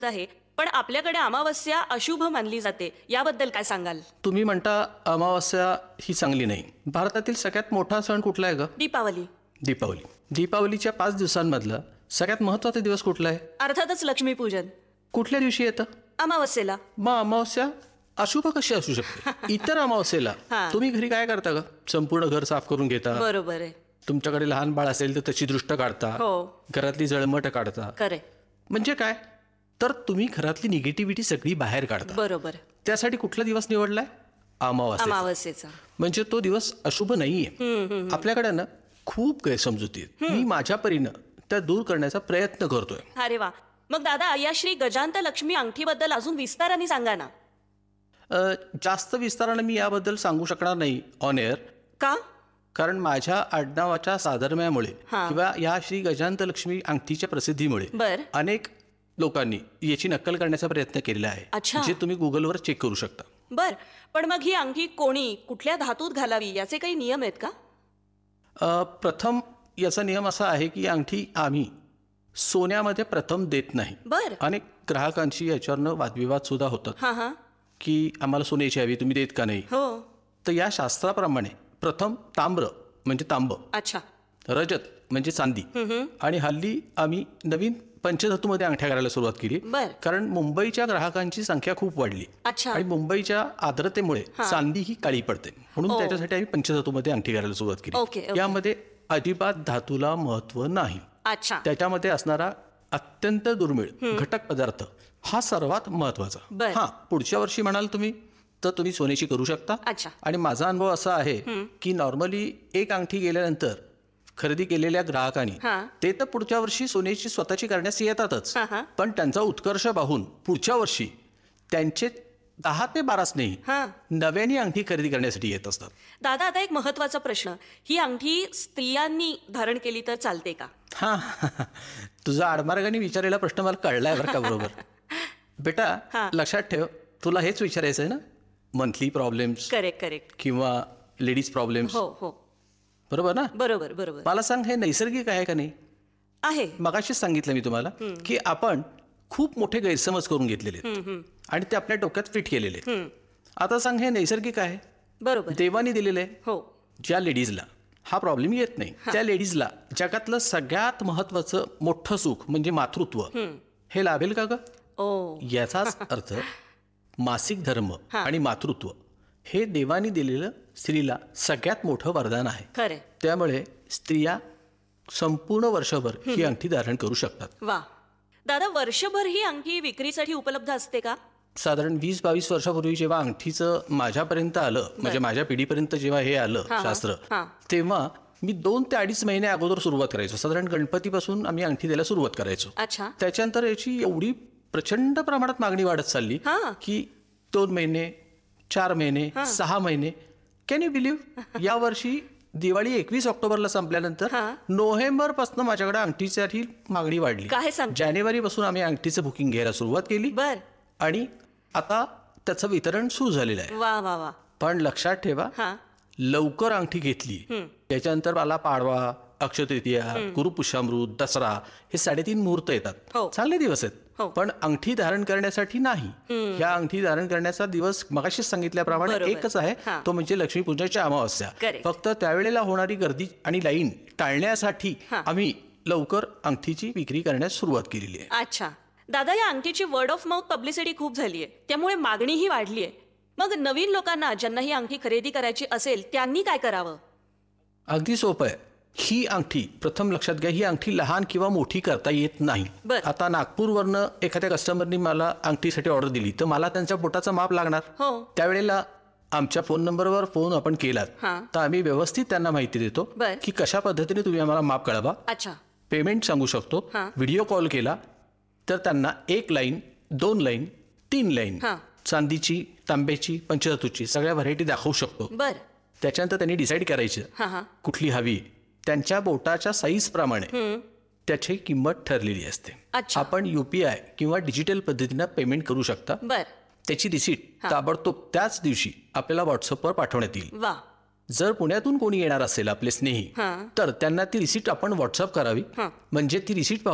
आहे, पण आपल्याकडे अमावस्या अशुभ मानली जाते, याबद्दल काय सांगाल? तुम्ही म्हणता अमावस्या ही चांगली नाही. भारतातील सगळ्यात मोठा सण कुठला आहे ग? दीपावली. दीपावली. दीपावलीच्या 5 दिवसांमधला सगळ्यात महत्त्वाचा दिवस कुठला आहे? अर्थातच लक्ष्मीपूजन. कुठल्या दिवशी येतं? अमावस्येला. मग अमावस्या अशुभ कशी असू शकते? इतर अमावस्येला तुम्ही घरी काय करता ग? संपूर्ण घर साफ करून घेता, बरोबर आहे. तुमच्याकडे लहान बाळ असेल तर त्याची दृष्ट काढता, हो, घरातली जळमट काढता. खरे. म्हणजे काय तर तुम्ही घरातली निगेटिव्हिटी सगळी बाहेर काढता. बरोबर. त्यासाठी कुठला दिवस निवडलाय? अमावस्या. अमावस्येचा. म्हणजे तो दिवस अशुभ नाहीये. आपल्याकडे ना खूप गैरसमजुती आहेत. मी माझ्या परीनं त्या दूर करण्याचा प्रयत्न करतोय. अरे वा. मग दादा, या श्री गजांत लक्ष्मी अंगठीबद्दल अजून विस्ताराने सांगा ना. जास्त विस्ताराने मी याबद्दल सांगू शकणार नाही ऑन एअर. का? कारण माझ्या आडनावाच्या साधर्म्यामुळे किंवा या श्री गजांत लक्ष्मी अंगठीच्या प्रसिद्धीमुळे बर. अनेक लोकांनी याची नक्कल करण्याचा प्रयत्न केलेला अच्छा. आहे, जे तुम्ही गुगलवर चेक करू शकता. बर. पण मग ही अंगठी कोणी कुठल्या धातूत घालावी याचे काही नियम आहेत का? प्रथम याचा नियम असा आहे की अंगठी आम्ही सोन्यामध्ये प्रथम देत नाही. बर. अनेक ग्राहकांशी याच्यावरनं वादविवाद सुद्धा होतात हा हा. की आम्हाला सोन्याची हवी, तुम्ही देत का नाही. हो. तर या शास्त्राप्रमाणे प्रथम ताम्र म्हणजे तांब, अच्छा. रजत म्हणजे चांदी, आणि हल्ली आम्ही नवीन पंचधातूमध्ये अंगठ्या करायला सुरुवात केली. बर. कारण मुंबईच्या ग्राहकांची संख्या खूप वाढली अच्छा. आणि मुंबईच्या आर्द्रतेमुळे चांदी ही काळी पडते, म्हणून त्याच्यासाठी आम्ही पंचधातूमध्ये अंगठी करायला सुरुवात ओके, केली. ओके. यामध्ये अजिबात धातूला महत्व नाही. अच्छा. त्याच्यामध्ये असणारा अत्यंत दुर्मिळ घटक पदार्थ हा सर्वात महत्वाचा. बर. हा, पुढच्या वर्षी म्हणाल तुम्ही तर तुम्ही सोन्याची करू शकता. अच्छा. आणि माझा अनुभव असा आहे की नॉर्मली एक अंगठी गेल्यानंतर खरेदी केलेल्या ग्राहकांनी ते तर पुढच्या वर्षी सोन्याची स्वतःची करण्यास येतातच, पण त्यांचा उत्कर्ष पाहून पुढच्या वर्षी त्यांचे 10 ते 12 स्नेही नव्याने अंगठी खरेदी करण्यासाठी येत असतात. दादा, आता एक महत्वाचा प्रश्न. ही अंगठी स्त्रियांनी धारण केली तर चालते का? हा, तुझा आडमार्गाने विचारलेला प्रश्न मला कळलाय बरं का. बरोबर. बेटा, लक्षात ठेव, तुला हेच विचारायचं आहे ना, मंथली प्रॉब्लेम्स करेक्ट करेक्ट किंवा लेडीज प्रॉब्लेम्स. हो हो, बरोबर ना? बरोबर बरोबर मला सांग, हे नैसर्गिक आहे का नाही? आहे. मगाशीच सांगितलं मी तुम्हाला की आपण खूप मोठे गैरसमज करून घेतलेले आहेत आणि ते आपल्या डोक्यात फिट केलेले आहेत. आता सांग, हे नैसर्गिक आहे, बरोबर. देवाने दिलेलं आहे. हो. ज्या लेडीजला हा प्रॉब्लेम येत नाही त्या लेडीजला जगातलं सगळ्यात महत्वाचं मोठं सुख म्हणजे मातृत्व हे लाभेल का ग? ओ. याचाच अर्थ मासिक धर्म आणि मातृत्व हे देवाने दिलेलं स्त्रीला सगळ्यात मोठं वरदान आहे. खरे. त्यामुळे स्त्रिया संपूर्ण वर्षभर ही अंगठी धारण करू शकतात. वा. दादा, वर्षभर ही अंगठी विक्रीसाठी उपलब्ध असते का? साधारण 20-22 वर्षापूर्वी जेव्हा अंगठीचं माझ्यापर्यंत आलं, म्हणजे माझ्या पिढीपर्यंत जेव्हा हे आलं शास्त्र, तेव्हा मी 2 ते 2.5 महिने अगोदर सुरुवात करायचो. साधारण गणपतीपासून आम्ही अंगठी द्यायला सुरुवात करायचो. अच्छा. त्याच्यानंतर याची एवढी प्रचंड प्रमाणात मागणी वाढत चालली की 2 महिने, 4 महिने, 6 महिने. कॅन यू बिलीव्ह, या वर्षी दिवाळी 21 ऑक्टोबरला संपल्यानंतर नोव्हेंबर पासून माझ्याकडे अंगठीसाठी मागणी वाढली. काय सांग? जानेवारी पासून आम्ही अंगठीचं बुकिंग घ्यायला सुरुवात केली. बर. आणि आता त्याचं वितरण सुरू झालेलं आहे. वा वा वा. पण लक्षात ठेवा, लवकर अंगठी घेतली त्याच्यानंतर मला पाडवा, अक्षयतृतीया, गुरुपुष्यामृत, दसरा हे 3.5 मुहूर्त येतात. चांगले दिवस आहेत, पण अंगठी धारण करण्यासाठी नाही. ह्या अंगठी धारण करण्याचा दिवस मगाशीच सांगितल्याप्रमाणे एकच आहे, तो म्हणजे लक्ष्मीपूजनाच्या अमावस्या. फक्त त्यावेळेला होणारी गर्दी आणि लाईन टाळण्यासाठी आम्ही लवकर अंगठीची विक्री करण्यास सुरुवात केलेली आहे. अच्छा. दादा, या अंगठीची वर्ड ऑफ माउथ पब्लिसिटी खूप झाली आहे, त्यामुळे मागणीही वाढली आहे. मग नवीन लोकांना ज्यांना ही अंगठी खरेदी करायची असेल त्यांनी काय करावं? अगदी सोपं आहे. ही अंगठी प्रथम लक्षात घ्या, ही अंगठी लहान किंवा मोठी करता येत नाही. आता नागपूरवरनं एखाद्या कस्टमरनी मला अंगठीसाठी ऑर्डर दिली तर मला त्यांच्या बोटाचं माप लागणार. त्यावेळेला आमच्या फोन नंबरवर फोन आपण केलात तर आम्ही व्यवस्थित त्यांना माहिती देतो की कशा पद्धतीने तुम्ही आम्हाला माप कळवा. अच्छा. पेमेंट सांगू शकतो. व्हिडिओ कॉल केला तर त्यांना 1 लाईन, 2 लाईन, 3 लाईन चांदीची, तांब्याची, पंचधातूची सगळ्या व्हरायटी दाखवू शकतो. बर. त्याच्यानंतर त्यांनी डिसाईड करायचं कुठली हवी. त्यांच्या बोटाच्या साईज प्रमाणे त्याची किंमत ठरलेली असते. आपण UPI किंवा डिजिटल पद्धतीनं पेमेंट करू शकता. बर. त्याची रिसीट ताबडतोब त्याच दिवशी आपल्याला व्हॉट्सअपवर पाठवण्यात येईल. वा. जर पुण्यातून कोणी येणार असेल आपले स्नेही तर त्यांना ती रिसीट आपण व्हॉट्सअप करावी. म्हणजे ती रिसीट पाहून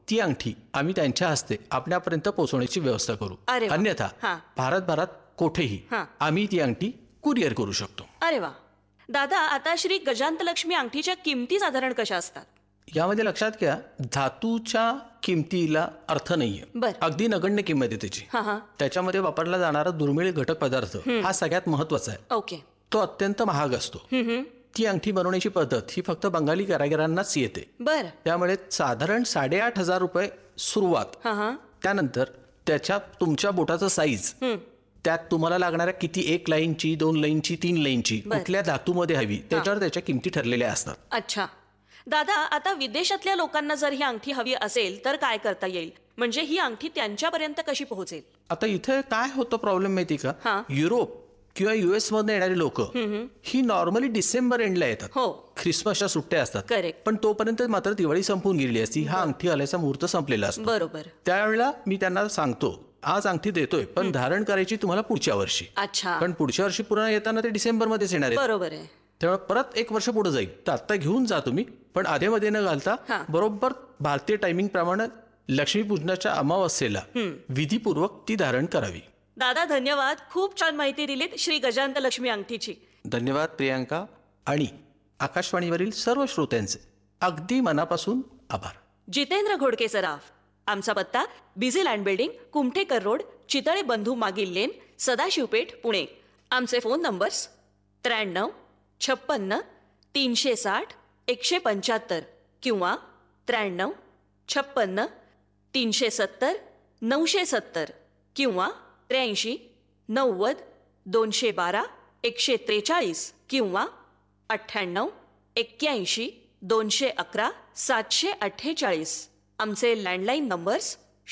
ती अंगठी आम्ही त्यांच्या हस्ते आपल्यापर्यंत पोहोचवण्याची व्यवस्था करू. अरे वा. अन्यथा हां. भारतभरात कुठेही हां. आम्ही ती अंगठी कुरिअर करू शकतो. अरे वा. दादा, आता श्री गजांतलक्ष्मी अंगठीच्या किमती साधारण कशा असतात? यामध्ये लक्षात घ्या, धातूच्या किमतीला अर्थ नाहीये. बर. अगदी नगण्य किंमत आहे त्याची. हां हां. त्याच्यामध्ये वापरला जाणारा दुर्मिळ घटक पदार्थ हा सगळ्यात महत्वाचा आहे. ओके. तो अत्यंत महाग असतो. ती अंगठी बनवण्याची पद्धत ही फक्त बंगाली कारागिरांनाच येते. बर. त्यामुळे साधारण 8,500 रुपये सुरुवात. हां हां. त्यानंतर त्याच्या तुमच्या बोटाचं साईज, त्यात तुम्हाला लागणाऱ्या किती 1 लाईनची, 2 लाईनची, 3 लाईनची, कुठल्या धातूमध्ये हवी त्याच्यावर त्याच्या किमती ठरलेल्या असतात. अच्छा. दादा, आता विदेशातल्या लोकांना जर ही अंगठी हवी असेल तर काय करता येईल? म्हणजे ही अंगठी त्यांच्यापर्यंत कशी पोहोचेल? आता इथे काय होतं प्रॉब्लेम माहिती का, हां. युरोप किंवा US मधून येणारी लोक ही नॉर्मली डिसेंबर एंडला येतात. हो. ख्रिसमसच्या सुट्ट्या असतात. करेक्ट. पण तोपर्यंत मात्र दिवाळी संपून गेलेली असती. हा अंगठी आल्याचा मुहूर्त संपलेला असतो. बरोबर. त्यावेळेला मी त्यांना सांगतो, आज अंगठी देतोय पण धारण करायची तुम्हाला पुढच्या वर्षी. अच्छा. पण पुढच्या वर्षी पुन्हा येताना ते डिसेंबरमध्येच येणार आहे. बरोबर आहे. त्यामुळे परत 1 वर्ष पुढे जाईल. तर आता घेऊन जा तुम्ही, पण आधेमध्ये न घालता हां. बरोबर भारतीय टायमिंग प्रमाणे लक्ष्मीपूजनाच्या अमावस्येला विधीपूर्वक ती धारण करावी. दादा, धन्यवाद. खूप छान माहिती दिलीत श्री गजांतलक्ष्मी अंगठीची. धन्यवाद प्रियांका आणि आकाशवाणीवरील सर्व श्रोत्यांचे अगदी मनापासून आभार. जितेंद्र घोडके सराफ. आमचा पत्ता busy land building, Kumthekar road, Chitale बंधू मागील लेन, सदाशिवपेठ, पुणे. आमचे फोन नंबर्स 93 56 360 175 किंवा 93 56 370 970 किंवा 83 90 212 143 किंवा 98 81 211 748. आमचे लँडलाईन नंबर्स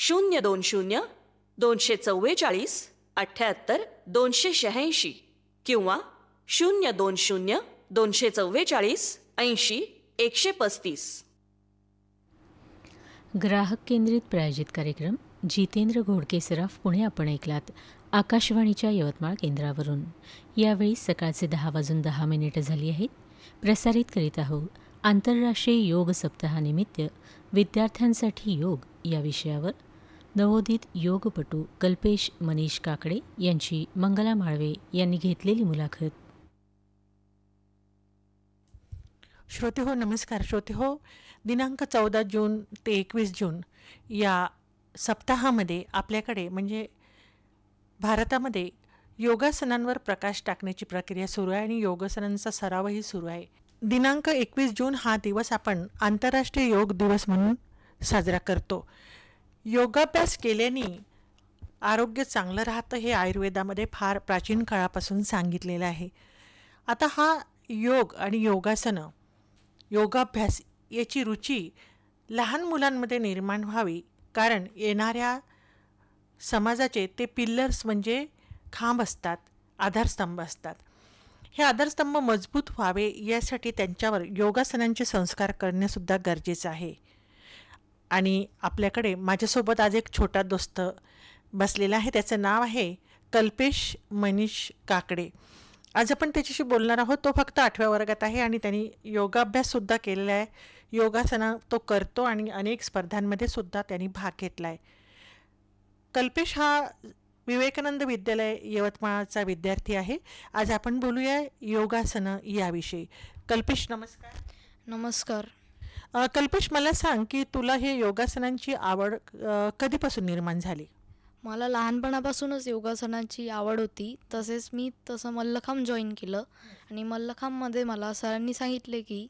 020 244 78 286 किंवा 020 244 80 135. ग्राहक केंद्रित प्रायोजित कार्यक्रम जितेंद्र घोडके सराफ पुणे आपण ऐकलात आकाशवाणीच्या यवतमाळ केंद्रावरून. यावेळी सकाळचे 10:10 झाली आहेत. प्रसारित करीत आहोत आंतरराष्ट्रीय योग सप्ताहानिमित्त विद्यार्थ्यांसाठी योग या विषयावर नवोदित योगपटू कल्पेश मनीष काकडे यांची मंगला माळवे यांनी घेतलेली मुलाखत. श्रोते हो, नमस्कार. श्रोते हो, दिनांक 14 जून ते 21 जून या सप्ताहामध्ये आपल्याकडे म्हणजे भारतामध्ये योगासनांवर प्रकाश टाकण्याची प्रक्रिया सुरू आहे आणि योगासनांचा सरावही सुरू आहे. दिनांक 21 जून हा दिवस आपण आंतरराष्ट्रीय योग दिवस म्हणून साजरा करतो. योगाभ्यास केल्याने आरोग्य चांगलं राहतं हे आयुर्वेदामध्ये फार प्राचीन काळापासून सांगितलेलं आहे. आता हा योग आणि योगासनं, योगाभ्यास याची रुची लहान मुलांमध्ये निर्माण व्हावी, कारण येणाऱ्या समाजाचे ते पिल्लर्स म्हणजे खांब असतात, आधारस्तंभ असतात. हे आधारस्तंभ मजबूत व्हावे यासाठी त्यांच्यावर योगासनांचे संस्कार करणेसुद्धा गरजेचं आहे. आणि आपल्याकडे माझ्यासोबत आज एक छोटा दोस्त बसलेला आहे. त्याचं नाव आहे कल्पेश मनीष काकडे. आज आपण त्याच्याशी बोलणार आहोत. तो फक्त 8व्या वर्गात आहे आणि त्यांनी योगाभ्याससुद्धा केलेला आहे. योगासनं तो करतो आणि अनेक स्पर्धांमध्ये सुद्धा त्यांनी भाग घेतला आहे. कल्पेश हा विवेकानंद विद्यालय यवतमाळचा विद्यार्थी आहे. आज आपण बोलूया योगासनं याविषयी. कल्पेश, नमस्कार. नमस्कार. कल्पेश, मला सांग की तुला हे योगासनांची आवड कधीपासून निर्माण झाली? मला लहानपणापासूनच योगासनाची आवड होती. तसेच मी मल्लखांब जॉईन केलं आणि मल्लखांबमध्ये मला सरांनी सांगितले की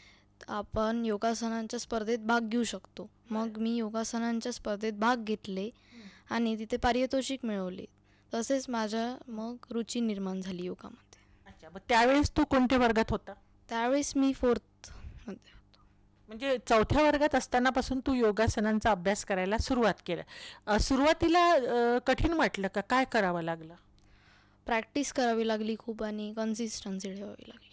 आपण योगासनांच्या स्पर्धेत भाग घेऊ शकतो. मग मी योगासनांच्या स्पर्धेत भाग घेतले आणि तिथे पारितोषिक मिळवले. तसेच माझ्या मग रुची निर्माण झाली योगामध्ये. अच्छा, मग त्यावेळेस तू कोणत्या वर्गात होता? त्यावेळेस मी 4th मध्ये होतो. म्हणजे 4थ्या वर्गात असतानापासून तू योगासनांचा अभ्यास करायला सुरुवात केलं. सुरुवातीला कठीण वाटलं का? काय करावं लागलं? प्रॅक्टिस करावी लागली खूप आणि कन्सिस्टन्सी ठेवावी लागली.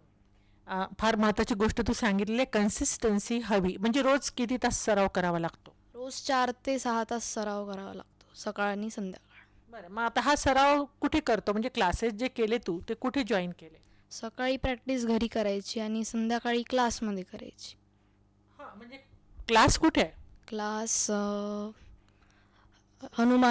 फार महत्त्वाची गोष्ट तू सांगितली, कन्सिस्टन्सी हवी. म्हणजे रोज किती तास सराव करावा लागतो? रोज 4 ते 6 तास सराव करावा लागतो, सकाळ आणि संध्याकाळ. बरं, मग आता हा सराव कुठे करतो? म्हणजे क्लासेस जे केले तू ते कुठे जॉईन केले? सकाळी प्रॅक्टिस घरी करायची आणि संध्याकाळी क्लासमध्ये करायची. हां, म्हणजे क्लास कुठे आहे? क्लास हनुमान